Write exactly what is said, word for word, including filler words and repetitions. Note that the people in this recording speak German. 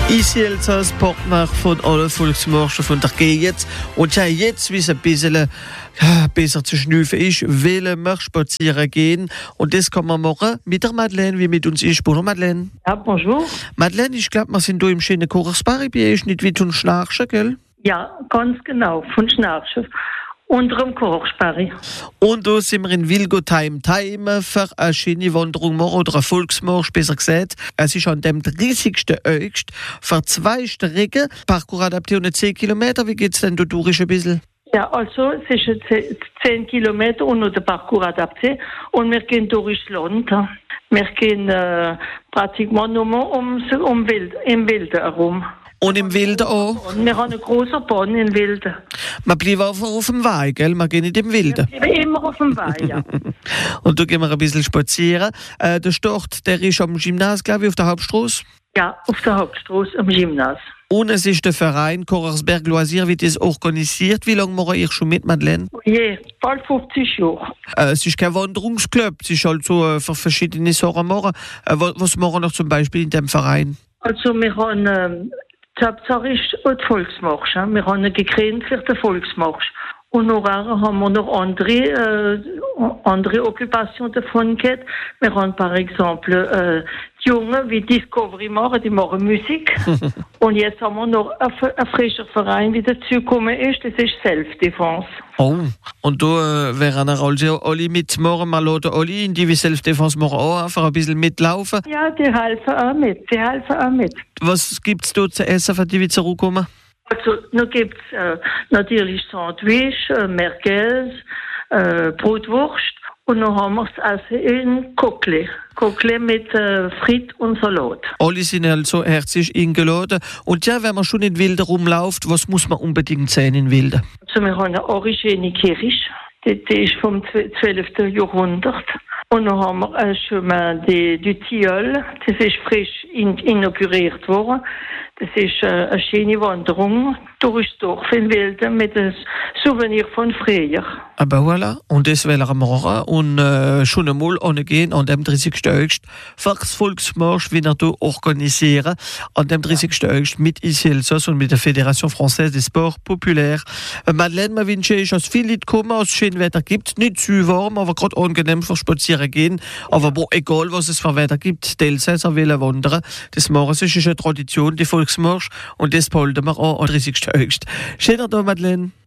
Easy Elsass, Partner von allen Volksmärschen von der G jetzt. Und ja, jetzt, wie es ein bisschen äh, besser zu schnüffeln ist, wollen wir spazieren gehen. Und das kann man machen mit der Madeleine, wie mit uns ist. Bonjour Madeleine. Ja, bonjour. Madeleine, ich glaube, wir sind hier im schönen Kochersbach. Ist nicht wie von Schnarchen, gell? Ja, ganz genau, von Schnarchen. Unter dem Kochsparri. Und da sind wir in Wilgotheim Time für eine schöne Wanderung machen, oder eine Volksmarsch, besser gesagt. Es ist an dem dreißigsten August für zwei Strecken, Parcours adapté und zehn Kilometer. Wie geht's denn da durch ein bisschen? Ja, also es ist zehn Kilometer und noch der Parcours adapté und wir gehen durchs Land. Wir gehen äh, praktisch nur um, um Wild, im Wilden herum. Und im Wilden auch? Wir haben einen großen Bahn im Wilden. Man bleibt einfach auf dem Weg, gell? Man geht nicht im Wilden. Wir bleiben immer auf dem Weg, ja. Und da gehen wir ein bisschen spazieren. Äh, der Start, der ist am Gymnas, glaube ich, auf der Hauptstraße. Ja, auf der Hauptstraße am Gymnas. Und es ist der Verein Kochersberg Loisir, wie das organisiert. Wie lange mache ich schon mit, Madeleine? Je, bald fünfzig Jahre. Äh, es ist kein Wanderungsclub, es ist halt so äh, für verschiedene Sachen machen. Äh, was, was machen wir noch zum Beispiel in dem Verein? Also wir haben... Ähm, Die Hauptsache ist die Volksmarsch. Wir haben einen gekrönt für den Volksmarsch. Und nachher haben wir noch andere, äh, andere Occupations davon gehabt. Wir haben par exemple äh, die Jungen, wie Discovery machen, die machen Musik. Und jetzt haben wir noch einen frischen Verein, der dazugekommen ist, das ist Self-Defense. Oh, und da äh, wären also alle mitmachen, wir laden alle in die wie Self-Defense machen auch einfach ein bisschen mitlaufen. Ja, die helfen auch mit, die helfen auch mit. Was gibt es da zu essen, für die wir zurückkommen? Also, noch gibt es äh, natürlich Sandwich, äh, Merguez, äh, Brotwurst und noch haben wir das Essen in Cockle. Cockle mit äh, Frit und Salat. Alle sind also herzlich eingeladen. Und ja, wenn man schon in Wilden rumläuft, was muss man unbedingt sehen in Wilden? Also, wir haben eine Origine Kirche, die, die ist vom zwölften Jahrhundert. Und dann haben wir ein Chemin de, du Tilleul, das ist frisch in, inauguriert worden. Das ist äh, eine schöne Wanderung durch das Dorf in Wilden mit einem Souvenir von früher. Aber voilà, und das wollen wir machen und äh, schon einmal angehen an dem dreißigsten August für das Volksmarsch, wie wir hier organisieren, an dem dreißigsten August mit Easy Elsass und mit der Fédération Française des Sports Populaires. Äh, Madeleine, wir wünschen euch, dass viele Leute kommen, dass es schönes Wetter gibt, nicht zu warm, aber gerade angenehm für Spazieren gehen. Aber boah, egal was es für Wetter gibt, die Elsässer wollen wandern. Das machen sie, ist eine Tradition, die Volksmarsch, und das behalten wir auch am dreißigsten August. Schöner Tag, Madeleine.